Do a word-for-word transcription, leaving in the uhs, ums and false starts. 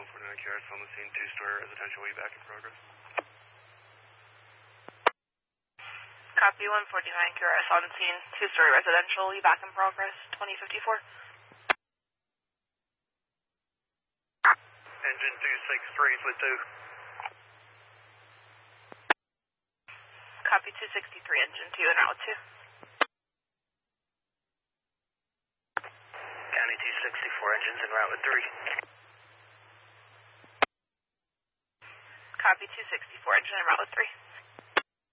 one forty-nine Q R S on the scene, two-story residential, way back in progress. Copy one forty-nine Q R S on scene, two-story residential, way back in progress, twenty fifty-four. Engine two six three, split two. Copy two sixty-three, engine two en route two. County two sixty-four, engines en route with three. Copy two sixty-four, engine en route with three.